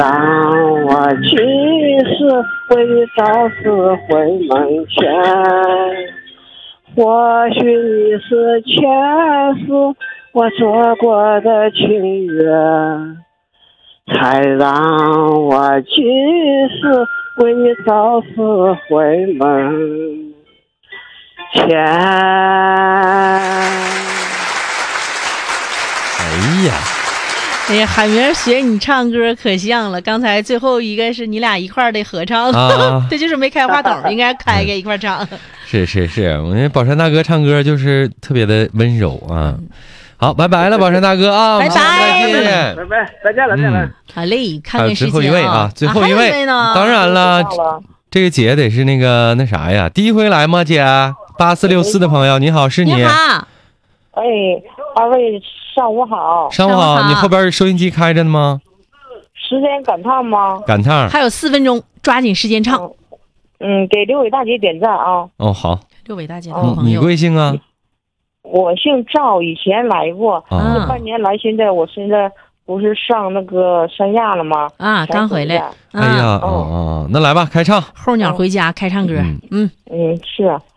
当我去世，为你早日回门前。或许你是前世我做过的情缘，才让我去世，为你早日回门前。 哎呀，海明学你唱歌可像了。刚才最后一个是你俩一块儿的合唱，这就是没开话筒，应该开开一块唱。 是，我觉得宝山大哥唱歌就是特别的温柔啊。好，拜拜了，宝山大哥啊， 拜拜， 拜拜，再见了。 好嘞，看看时间最后一位啊，最后一位呢？ 当然了，这个姐得是那啥呀，第一回来吗？姐，8464的朋友，你好，是你。 你好。 哎，二位上午好。 上午好，你后边收音机开着呢吗？ 时间赶趟吗？ 赶趟， 还有4分钟，抓紧时间唱。 给刘伟大姐点赞啊！ 哦，好。 刘伟大姐的朋友， 你贵姓啊？ 我姓赵，以前来过，这半年来，现在不是上那个三亚了吗？ 啊，刚回来。 哎呀，那来吧，开唱。 候鸟回家开唱歌。 是啊。